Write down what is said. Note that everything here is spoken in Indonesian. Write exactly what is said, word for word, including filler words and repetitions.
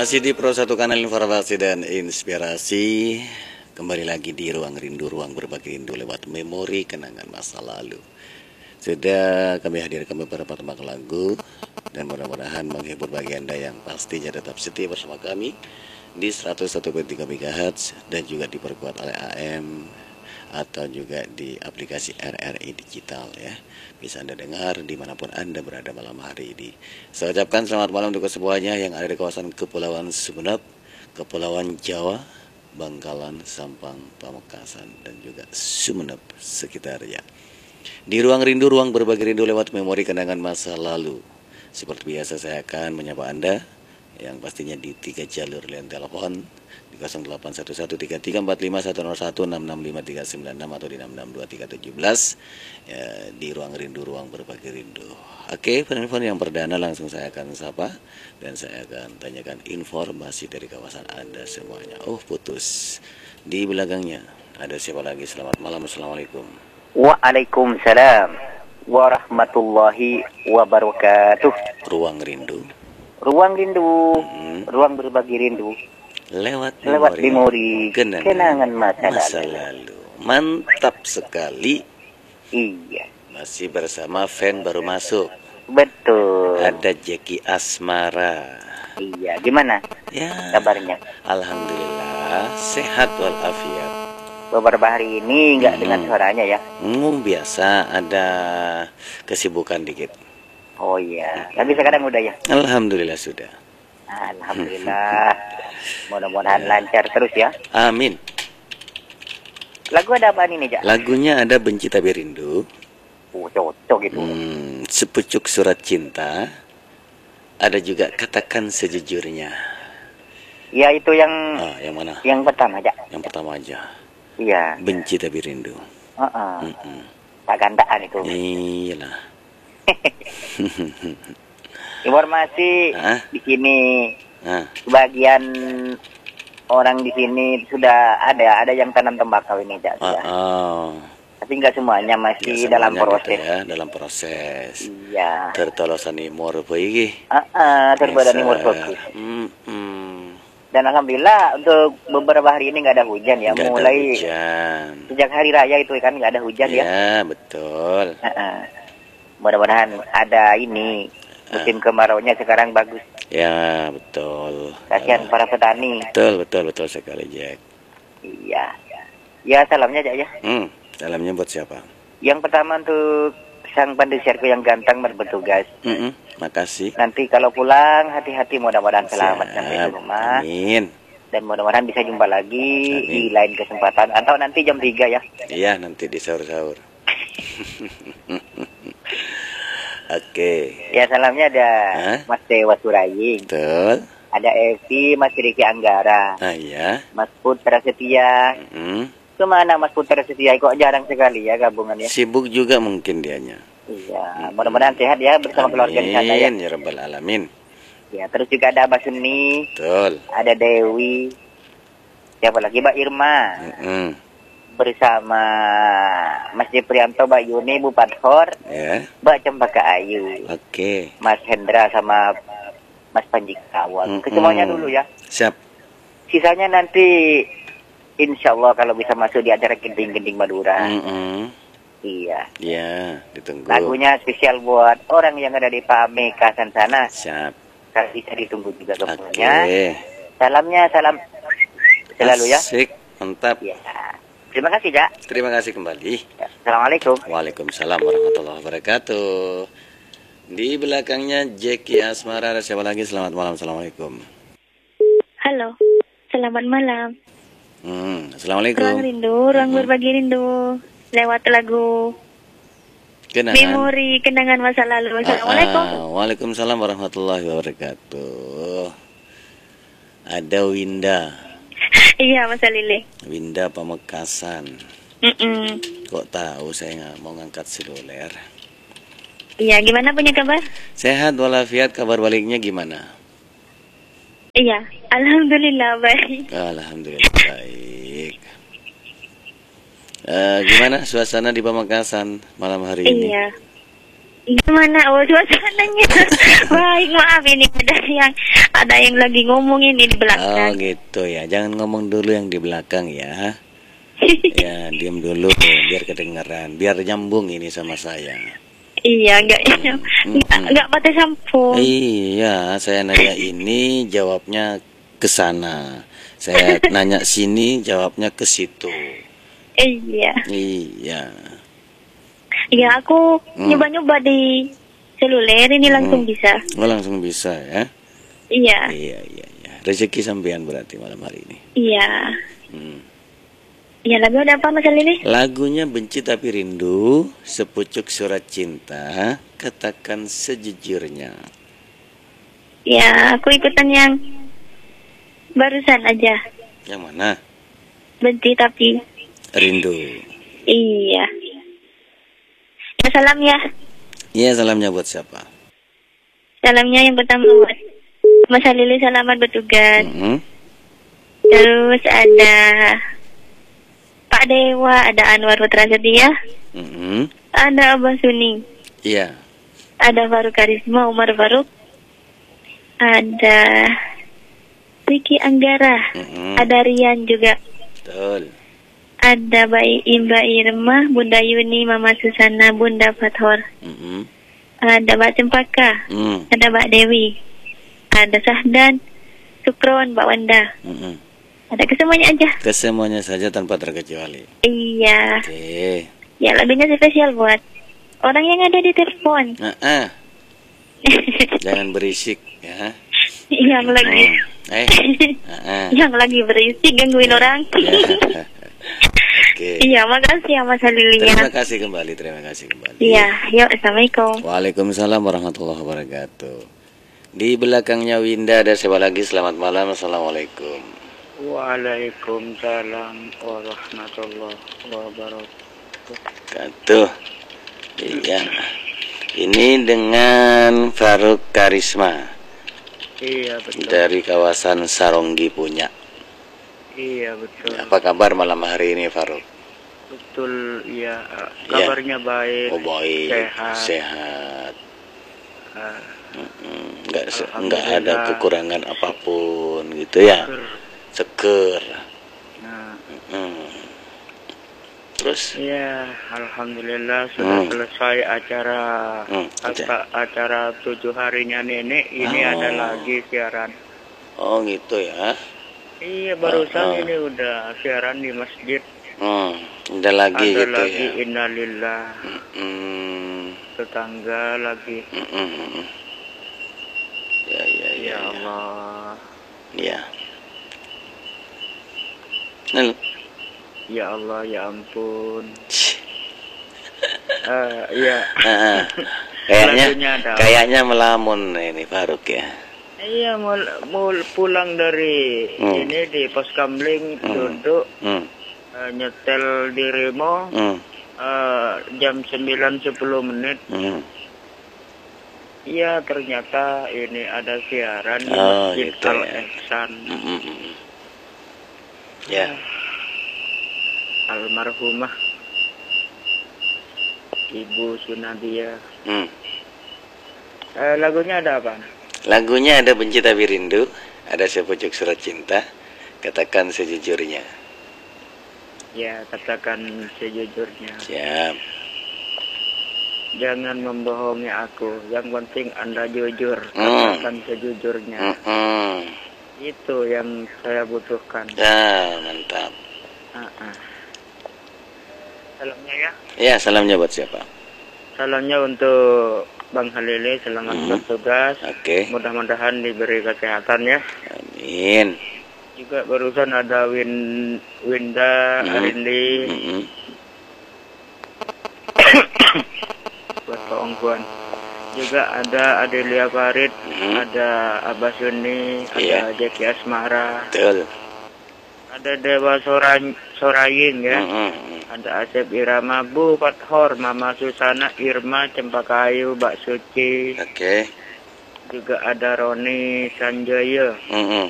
Masih di Pro satu Kanal Informasi dan Inspirasi. Kembali lagi di Ruang Rindu, ruang berbagi rindu lewat memori kenangan masa lalu. Sudah kami hadirkan beberapa tembang lagu, dan mudah-mudahan menghibur bagi Anda yang pastinya tetap setia bersama kami di seratus satu koma tiga megahertz dan juga diperkuat oleh A M atau juga di aplikasi R R I Digital ya. Bisa Anda dengar dimanapun Anda berada malam hari ini. Saya ucapkan selamat malam untuk semuanya yang ada di kawasan Kepulauan Sumeneb, Kepulauan Jawa, Bangkalan, Sampang, Pamekasan, dan juga Sumeneb sekitarnya. Di Ruang Rindu, ruang berbagi rindu lewat memori kenangan masa lalu. Seperti biasa saya akan menyapa Anda yang pastinya di tiga jalur line telepon di nol delapan satu satu tiga tiga empat lima satu nol satu enam enam lima tiga sembilan enam atau di enam enam dua tiga tujuh belas ya, di Ruang Rindu, ruang berbagi rindu. Oke, penelpon yang perdana langsung saya akan sapa dan saya akan tanyakan informasi dari kawasan Anda semuanya. Oh, putus. Di belakangnya ada siapa lagi? Selamat malam, assalamualaikum. Waalaikumsalam warahmatullahi wabarakatuh. Ruang Rindu, ruang rindu, hmm. ruang berbagi rindu lewat lewat memori, memori kenangan, kenangan masa, masa lalu. lalu. Mantap sekali. Iya, Masih bersama fan baru masuk. betul. Ada Jeki Asmara. Iya, gimana Ya, kabarnya? alhamdulillah sehat walafiat. Beberapa hari ini nggak Hmm. dengar suaranya ya. Hmm, biasa ada kesibukan dikit. Oh iya, tapi sekarang udah ya. Alhamdulillah sudah. Alhamdulillah. Mudah-mudahan lancar terus ya. Amin. Lagu ada apa nih, Jak? Lagunya ada Benci Tapi Rindu, Oh, cocok itu. hmm, Sepucuk Surat Cinta, ada juga Katakan Sejujurnya. Ya itu yang Ah, yang mana? yang pertama, Jak. Yang pertama aja. Iya. Benci Tapi Rindu. Heeh. Mm-mm. Tak gandaan itu. Iyalah. Informasi Hah? di sini Nah, sebagian orang di sini sudah ada ada yang tanam tembakau ini, Jak. oh, Ya. oh. Tapi nggak semuanya masih Ya, dalam semuanya proses. gitu ya, dalam proses. Iya. Tertolosan imor apa iki? Heeh, terbadan Biasa. timur fokus. Mm-mm. Dan alhamdulillah untuk beberapa hari ini nggak ada hujan ya. Nggak ada Mulai hujan. sejak hari raya itu kan nggak ada hujan ya. Ya, betul. Heeh. Mudah-mudahan ada ini musim kemaraunya sekarang bagus. Ya, betul. Kasihan para petani. Betul, betul, betul sekali, Jack. Iya. Ya salamnya, Jak ya. Hmm, salamnya buat siapa? Yang pertama untuk sang pandisirku yang ganteng bertugas. Mm-mm, makasih. Nanti kalau pulang hati-hati, mudah-mudahan selamat Siap. sampai di rumah. Amin. Dan mudah-mudahan bisa jumpa lagi Amin. di lain kesempatan atau nanti jam tiga ya. Iya, nanti di sahur-sahur. Oke. Ya salamnya ada Hah? Mas Dewa Suraying, Betul. ada Evi, Mas Riki Anggara, Nah, iya. Mas Putra Setia. Mm-mm. Kemana Mas Putra Setia? Kok jarang sekali ya gabungannya. Sibuk juga mungkin dianya. Iya, mudah-mudahan sehat ya bersama keluarga di sana ya. Amin, ya Rabbal Alamin. Ya, terus juga ada Abah Seni, Betul. ada Dewi, siapa lagi, Mbak Irma, Mm-mm. bersama Mas Jeprianto, Mbak Yuni, Bu Padhor, Ya, Mbak Cempaka Ayu, oke. Mas Hendra sama Mas Panji Kawang. Mm-mm. Kesemuanya dulu ya. Siap. Sisanya nanti insya Allah kalau bisa masuk di acara Gending-Gending Madura. Mm-mm. Iya. Ya, ditunggu. Lagunya spesial buat orang yang ada di Pamekasan sana. Siap. Kalau bisa ditunggu juga Oke. kemudian. Salamnya salam selalu ya. Asik, mantap. Ya. Terima kasih, Jak. Terima kasih kembali. Ya. Assalamualaikum. Waalaikumsalam warahmatullahi wabarakatuh. Di belakangnya Jeki Asmara, ada siapa lagi? Selamat malam, assalamualaikum. Halo, selamat malam. Hmm, Ruang assalamualaikum. rindu, ruang Hmm. berbagi rindu. Lewat lagu Kenangan. memori kenangan masa lalu. Assalamualaikum. Ah, ah, waalaikumsalam warahmatullahi wabarakatuh. Ada Winda. Iya, Mas Lili. Winda Pamekasan. Mm-mm. Kok tahu saya nggak mau ngangkat seluler? Iya, gimana punya kabar? Sehat walafiat, kabar baliknya gimana? Iya, alhamdulillah baik. Alhamdulillah baik. Eh, gimana suasana di Pamekasan malam hari ini? Iya. Gimana? Oh, suasananya baik. Maaf ini ada yang ada yang lagi ngomong ini di Oh belakang. gitu ya. Jangan ngomong dulu yang di belakang ya. Ya, diam dulu biar kedengaran, biar nyambung ini sama saya. Iya, enggak enggak mm. enggak pakai sampo. Iya, saya nanya ini jawabnya ke sana. Saya nanya sini jawabnya ke situ. Iya. Iya. Iya, aku Hmm. nyoba-nyoba di seluler ini langsung Hmm. bisa. Oh, langsung bisa ya. Iya. Iya, iya, iya. Rezeki sampean berarti malam hari ini. Iya. Hmm. Iya, lagu ada apa Mas Lili? Lagunya Benci Tapi Rindu, sepucuk surat cinta, katakan sejujurnya. Ya, aku ikutan yang barusan aja. Yang mana? Benci tapi Rindu. iya. Ya, salam ya. Iya, salamnya buat siapa? Salamnya yang pertama buat Mas Lili, selamat bertugas. Hmm. Terus ada Pak Dewa, ada Anwar Putra Setia, Hmm. ada Abah Suning, Iya. ada Faruk Karisma, Umar Faruk, ada Riki Anggara, Hmm. ada Rian juga, Betul. ada Mbak Mbak Irma, Bunda Yuni, Mama Susana, Bunda Fathor, Hmm. ada Mbak Cempaka, Hmm. ada Mbak Dewi, ada Sahdan, Sukron, Mbak Wanda, Hmm. ada kesemuanya aja. Kesemuanya saja tanpa terkecuali. Iya, Oke. ya lagunya spesial buat orang yang ada di telepon. Nah, ah. Jangan berisik ya. yang lagi Hmm. Eh. Ah, ah. yang lagi berisik gangguin orang. Ya. Oke. Iya, makasih ya Mas Lilian. Terima kasih kembali, terima kasih kembali. Iya, yuk, assalamualaikum. Waalaikumsalam warahmatullahi wabarakatuh. Di belakangnya Winda ada siapa lagi? Selamat malam, assalamualaikum. Waalaikumsalam warahmatullahi wabarakatuh. Katuh. Iya. Ini dengan Faruk Karisma Iya betul. dari kawasan Saronggi punya. Iya betul. Apa kabar malam hari ini, Faruk? Betul, iya. Iya. Kabarnya baik. Oh baik, Sehat. sehat. Ah, Mm-mm. Nggak se- nggak Alhamdulillah. ada kekurangan apapun gitu ya. syukur. Seger. Nah, Mm. Terus? iya, alhamdulillah sudah Hmm. selesai acara Hmm, apa, acara tujuh harinya nenek. Ini Oh. ada lagi siaran. Oh gitu ya. Iya, barusan Oh, oh. ini udah siaran di masjid. Hmm. Ada lagi ada gitu lagi ya. innalillah, Mm. tetangga lagi. Mm-mm. Ya ya ya. Ya Allah, Ya. Nah, ya Allah, ya ampun. Eh, iya. ah, kayaknya Lagunya ada. kayaknya melamun ini Faruk ya. Iya, mau, mau pulang dari Hmm. ini di pos kamling, Hmm. duduk Hmm. eh, nyetel di Remo Hmm. eh, jam sembilan sepuluh menit. Hmm. Iya, ternyata ini ada siaran di Oh, Masjid gitu ya. Al-Ihsan. Mm-mm. Ya. Almarhumah Ibu Sunadia. Hmm. Eh, lagunya ada apa? Lagunya ada Benci Tapi Rindu, ada Sepucuk Surat Cinta, katakan sejujurnya. Ya, katakan sejujurnya. Siap. Jangan membohongi aku. Yang penting Anda jujur. Hmm. Katakan sejujurnya. Mm-mm. Itu yang saya butuhkan. Ya, mantap. Ah, ah. Salamnya ya. Ya, salamnya buat siapa? Salamnya untuk Bang Halili, selamat Hmm. bertugas. Oke. Mudah-mudahan diberi kesehatan ya. Amin. Juga barusan ada Win Winda Hmm. Arindi Mm-mm. buat keongguan. Juga ada Adelia Farid, Hmm. ada Abah Suni, Iya. ada Jeki Asmara, Betul. ada Dewa Soran Soraying ya. Mm-mm. Ada Asep Irama, Bu Fathor, Mama Susana, Irma, Cempakayu, Mbak Suci. Oke. Juga ada Roni Sanjaya. Mm-mm.